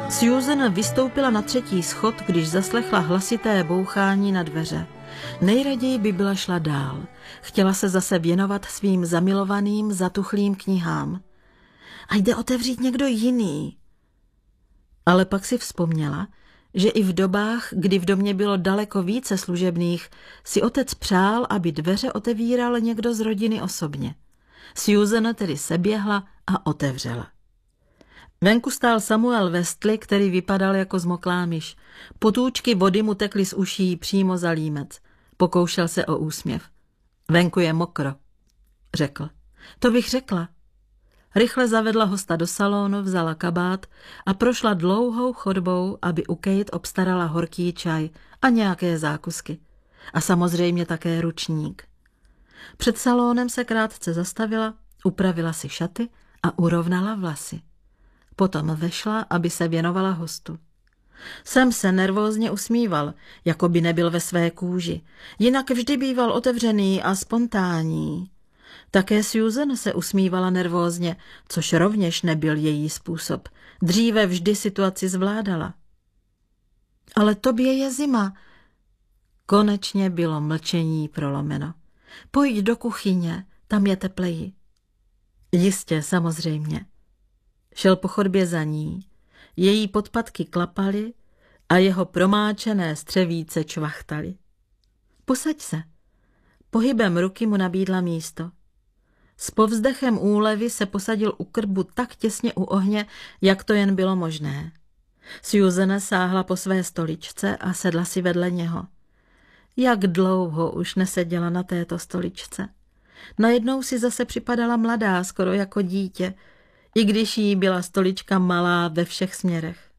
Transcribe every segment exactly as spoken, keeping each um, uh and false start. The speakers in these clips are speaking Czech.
Susan vystoupila na třetí schod, když zaslechla hlasité bouchání na dveře. Nejraději by byla šla dál. Chtěla se zase věnovat svým zamilovaným, zatuchlým knihám. A jde otevřít někdo jiný. Ale pak si vzpomněla, že i v dobách, kdy v domě bylo daleko více služebných, si otec přál, aby dveře otevíral někdo z rodiny osobně. Susan tedy seběhla a otevřela. Venku stál Samuel Westley, který vypadal jako zmoklá myš. Potůčky vody mu tekly z uší přímo za límec. Pokoušel se o úsměv. Venku je mokro, řekl. To bych řekla. Rychle zavedla hosta do salonu, vzala kabát a prošla dlouhou chodbou, aby u Kate obstarala horký čaj a nějaké zákusky. A samozřejmě také ručník. Před salónem se krátce zastavila, upravila si šaty a urovnala vlasy. Potom vešla, aby se věnovala hostu. Sam se nervózně usmíval, jako by nebyl ve své kůži. Jinak vždy býval otevřený a spontánní. Také Susan se usmívala nervózně, což rovněž nebyl její způsob. Dříve vždy situaci zvládala. Ale tobě je zima. Konečně bylo mlčení prolomeno. Pojď do kuchyně, tam je tepleji. Jistě, samozřejmě. Šel po chodbě za ní. Její podpatky klapaly a jeho promáčené střevíce čvachtaly. Posaď se. Pohybem ruky mu nabídla místo. S povzdechem úlevy se posadil u krbu tak těsně u ohně, jak to jen bylo možné. Susan sáhla po své stoličce a sedla si vedle něho. Jak dlouho už neseděla na této stoličce. Najednou si zase připadala mladá, skoro jako dítě, i když jí byla stolička malá ve všech směrech.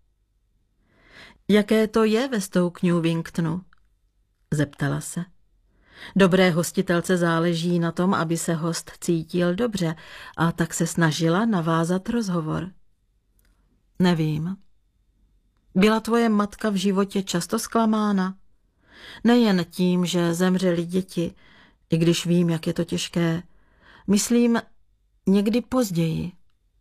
Jaké to je ve Stoke Newingtonu? Zeptala se. Dobré hostitelce záleží na tom, aby se host cítil dobře, a tak se snažila navázat rozhovor. Nevím. Byla tvoje matka v životě často zklamána? Nejen tím, že zemřely děti, i když vím, jak je to těžké. Myslím, někdy později.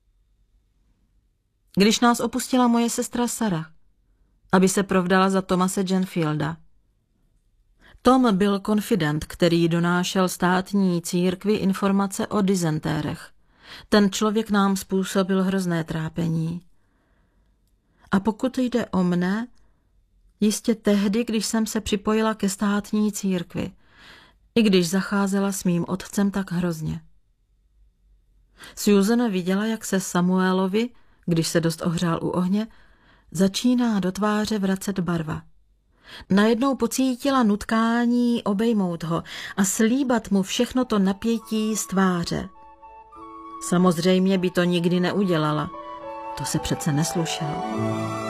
Když nás opustila moje sestra Sarah, aby se provdala za Thomase Janfielda. Tom byl konfident, který donášel státní církvi informace o dizentérech. Ten člověk nám způsobil hrozné trápení. A pokud jde o mne, jistě tehdy, když jsem se připojila ke státní církvi, i když zacházela s mým otcem tak hrozně. Susan viděla, jak se Samuelovi, když se dost ohřál u ohně, začíná do tváře vracet barva. Najednou pocítila nutkání obejmout ho a slíbat mu všechno to napětí z tváře. Samozřejmě by to nikdy neudělala. To se přece neslušelo.